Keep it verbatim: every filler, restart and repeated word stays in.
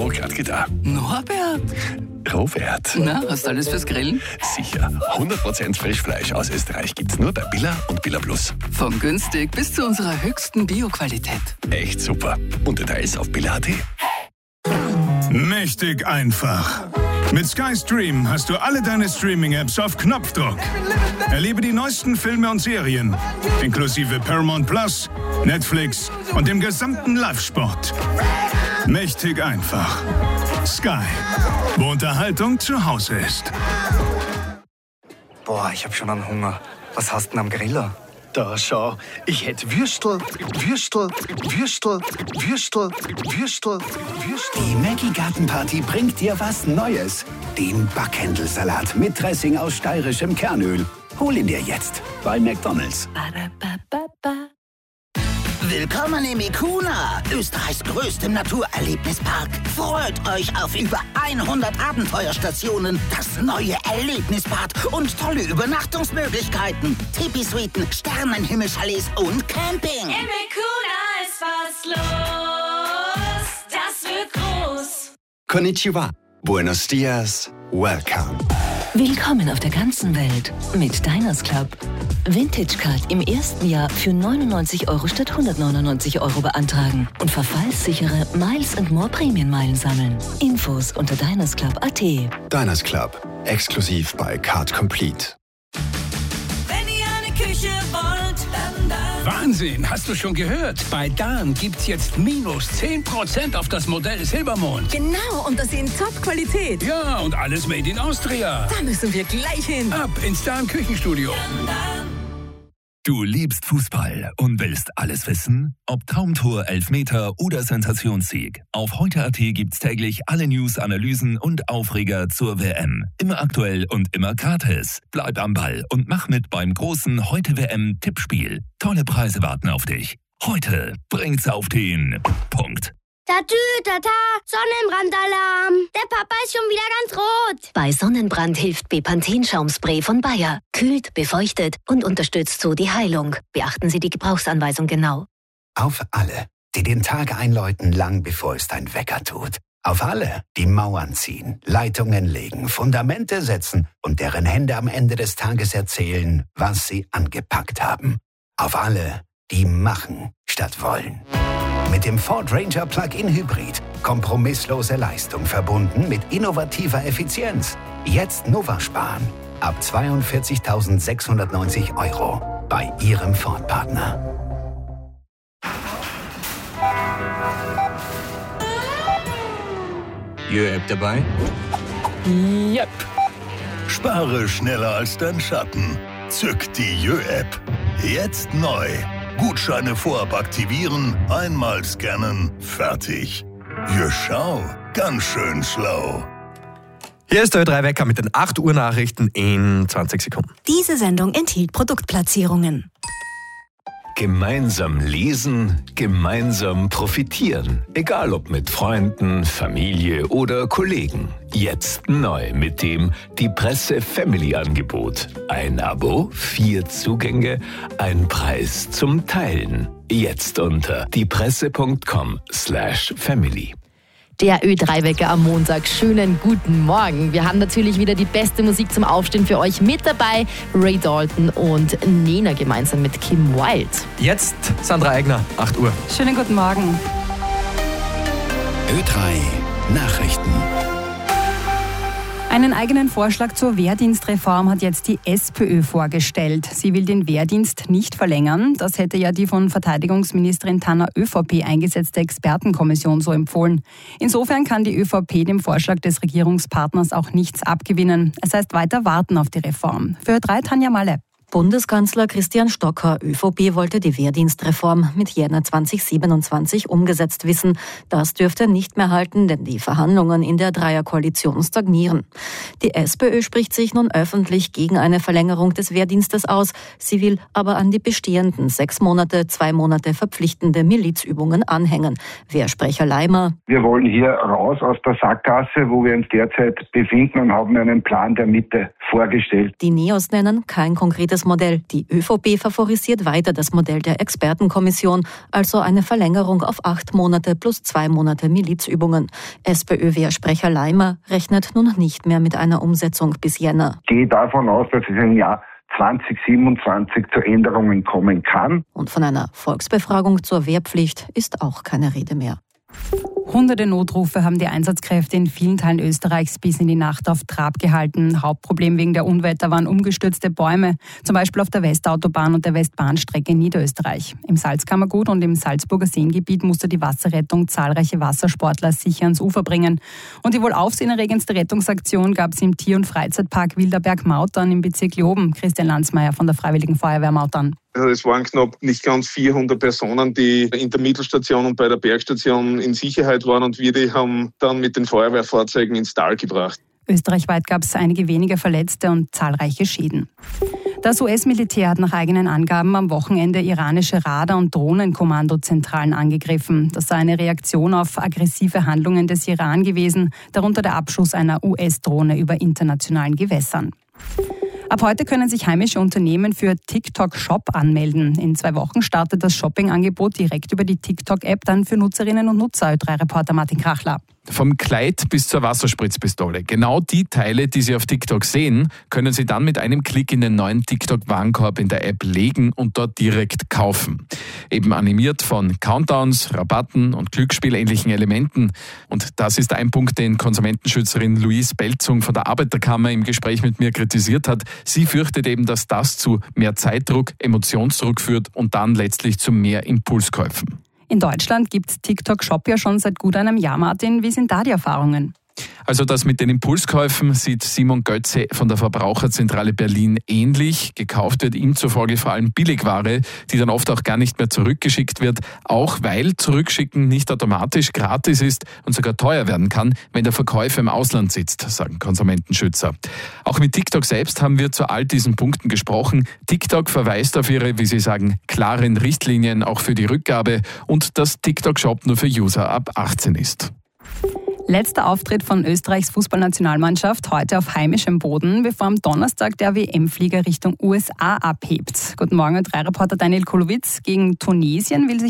Oh, grad geht da. Norbert? Robert. Na, hast du alles fürs Grillen? Sicher. hundert Prozent Frischfleisch aus Österreich gibt's nur bei Billa und Billa Plus. Von günstig bis zu unserer höchsten Bio-Qualität. Echt super. Und Details auf billa punkt at. Mächtig einfach. Mit Sky Stream hast du alle deine Streaming-Apps auf Knopfdruck. Erlebe die neuesten Filme und Serien, inklusive Paramount Plus, Netflix und dem gesamten Live-Sport. Mächtig einfach. Sky, wo Unterhaltung zu Hause ist. Boah, ich hab schon einen Hunger. Was hast du denn am Griller? Da, schau. Ich hätte Würstel, Würstel, Würstel, Würstel, Würstel, Würstel. Die Maggi Gartenparty bringt dir was Neues. Den Backhändelsalat mit Dressing aus steirischem Kernöl. Hol ihn dir jetzt bei McDonald's. Willkommen im Ikuna, Österreichs größtem Naturerlebnispark. Freut euch auf über hundert Abenteuerstationen, das neue Erlebnisbad und tolle Übernachtungsmöglichkeiten. Tipi-Suiten, Sternenhimmelchalets und Camping. Im Ikuna ist was los, das wird groß. Konnichiwa, Buenos Dias, welcome. Willkommen auf der ganzen Welt mit Diners Club. Vintage Card im ersten Jahr für neunundneunzig Euro statt hundertneunundneunzig Euro beantragen und verfallssichere Miles and More Prämienmeilen sammeln. Infos unter dinersclub punkt at. Diners Club, exklusiv bei Card Complete. Wenn ihr eine Küche wollt, dann, dann. Wahnsinn, hast du schon gehört? Bei Dan gibt's jetzt minus zehn Prozent auf das Modell Silbermond. Genau, und das in Top-Qualität. Ja, und alles made in Austria. Da müssen wir gleich hin. Ab ins Dan Küchenstudio. Dann, dann. Du liebst Fußball und willst alles wissen? Ob Traumtor, Elfmeter oder Sensationssieg. Auf heute punkt at gibt's täglich alle News, Analysen und Aufreger zur W M. Immer aktuell und immer gratis. Bleib am Ball und mach mit beim großen Heute-W M-Tippspiel. Tolle Preise warten auf dich. Heute bringt's auf den Punkt. Tatü, tata, Sonnenbrandalarm. Der Papa ist schon wieder ganz rot. Bei Sonnenbrand hilft Bepanthen-Schaumspray von Bayer. Kühlt, befeuchtet und unterstützt so die Heilung. Beachten Sie die Gebrauchsanweisung genau. Auf alle, die den Tag einläuten, lang bevor es dein Wecker tut. Auf alle, die Mauern ziehen, Leitungen legen, Fundamente setzen und deren Hände am Ende des Tages erzählen, was sie angepackt haben. Auf alle, die machen statt wollen. Mit dem Ford Ranger Plug-in Hybrid. Kompromisslose Leistung verbunden mit innovativer Effizienz. Jetzt Nova sparen. Ab zweiundvierzigtausendsechshundertneunzig Euro bei Ihrem Ford-Partner. Jö-App dabei? Yep. Spare schneller als dein Schatten. Zück die Jö-App. Jetzt neu. Gutscheine vorab aktivieren, einmal scannen, fertig. Ja, schau, ganz schön schlau. Hier ist der Ö drei Wecker mit den acht Uhr Nachrichten in zwanzig Sekunden. Diese Sendung enthielt Produktplatzierungen. Gemeinsam lesen, gemeinsam profitieren. Egal ob mit Freunden, Familie oder Kollegen. Jetzt neu mit dem Die Presse Family Angebot. Ein Abo, vier Zugänge, ein Preis zum Teilen. Jetzt unter diepresse.com slash family. Der Ö drei Wecker am Montag. Schönen guten Morgen. Wir haben natürlich wieder die beste Musik zum Aufstehen für euch mit dabei. Ray Dalton und Nena gemeinsam mit Kim Wilde. Jetzt Sandra Eigner, acht Uhr. Schönen guten Morgen. Ö drei Nachrichten. Einen eigenen Vorschlag zur Wehrdienstreform hat jetzt die SPÖ vorgestellt. Sie will den Wehrdienst nicht verlängern. Das hätte ja die von Verteidigungsministerin Tanner ÖVP eingesetzte Expertenkommission so empfohlen. Insofern kann die ÖVP dem Vorschlag des Regierungspartners auch nichts abgewinnen. Es heißt weiter warten auf die Reform. Für Ö drei Tanja Malle. Bundeskanzler Christian Stocker, ÖVP, wollte die Wehrdienstreform mit Jänner zweitausendsiebenundzwanzig umgesetzt wissen. Das dürfte nicht mehr halten, denn die Verhandlungen in der Dreierkoalition stagnieren. Die SPÖ spricht sich nun öffentlich gegen eine Verlängerung des Wehrdienstes aus. Sie will aber an die bestehenden sechs Monate, zwei Monate verpflichtende Milizübungen anhängen. Wehrsprecher Leimer. Wir wollen hier raus aus der Sackgasse, wo wir uns derzeit befinden, und haben einen Plan der Mitte vorgestellt. Die Neos nennen kein konkretes drittes Modell. Die ÖVP favorisiert weiter das Modell der Expertenkommission, also eine Verlängerung auf acht Monate plus zwei Monate Milizübungen. SPÖ-Wehrsprecher Leimer rechnet nun nicht mehr mit einer Umsetzung bis Jänner. Ich gehe davon aus, dass es im Jahr zwanzig siebenundzwanzig zu Änderungen kommen kann. Und von einer Volksbefragung zur Wehrpflicht ist auch keine Rede mehr. Hunderte Notrufe haben die Einsatzkräfte in vielen Teilen Österreichs bis in die Nacht auf Trab gehalten. Hauptproblem wegen der Unwetter waren umgestürzte Bäume, zum Beispiel auf der Westautobahn und der Westbahnstrecke in Niederösterreich. Im Salzkammergut und im Salzburger Seengebiet musste die Wasserrettung zahlreiche Wassersportler sicher ans Ufer bringen. Und die wohl aufsehenerregendste Rettungsaktion gab es im Tier- und Freizeitpark Wilderberg-Mautern im Bezirk Leoben. Christian Landsmeier von der Freiwilligen Feuerwehr Mautern. Also es waren knapp nicht ganz vierhundert Personen, die in der Mittelstation und bei der Bergstation in Sicherheit waren, und wir die haben dann mit den Feuerwehrfahrzeugen ins Tal gebracht. Österreichweit gab es einige wenige Verletzte und zahlreiche Schäden. Das U S-Militär hat nach eigenen Angaben am Wochenende iranische Radar- und Drohnenkommandozentralen angegriffen. Das sei eine Reaktion auf aggressive Handlungen des Iran gewesen, darunter der Abschuss einer U S-Drohne über internationalen Gewässern. Ab heute können sich heimische Unternehmen für TikTok Shop anmelden. In zwei Wochen startet das Shopping-Angebot direkt über die TikTok-App dann für Nutzerinnen und Nutzer. Ö drei Reporter Martin Krachler. Vom Kleid bis zur Wasserspritzpistole. Genau die Teile, die Sie auf TikTok sehen, können Sie dann mit einem Klick in den neuen TikTok-Warenkorb in der App legen und dort direkt kaufen. Eben animiert von Countdowns, Rabatten und Glücksspielähnlichen Elementen. Und das ist ein Punkt, den Konsumentenschützerin Louise Belzung von der Arbeiterkammer im Gespräch mit mir kritisiert hat. Sie fürchtet eben, dass das zu mehr Zeitdruck, Emotionsdruck führt und dann letztlich zu mehr Impulskäufen. In Deutschland gibt es TikTok Shop ja schon seit gut einem Jahr, Martin. Wie sind da die Erfahrungen? Also das mit den Impulskäufen sieht Simon Götze von der Verbraucherzentrale Berlin ähnlich. Gekauft wird ihm zufolge vor allem Billigware, die dann oft auch gar nicht mehr zurückgeschickt wird, auch weil Zurückschicken nicht automatisch gratis ist und sogar teuer werden kann, wenn der Verkäufer im Ausland sitzt, sagen Konsumentenschützer. Auch mit TikTok selbst haben wir zu all diesen Punkten gesprochen. TikTok verweist auf ihre, wie sie sagen, klaren Richtlinien auch für die Rückgabe und dass TikTok Shop nur für User ab achtzehn ist. Letzter Auftritt von Österreichs Fußballnationalmannschaft heute auf heimischem Boden, bevor am Donnerstag der W M-Flieger Richtung U S A abhebt. Guten Morgen, Ö drei Reporter Daniel Kulowitz. Gegen Tunesien will sich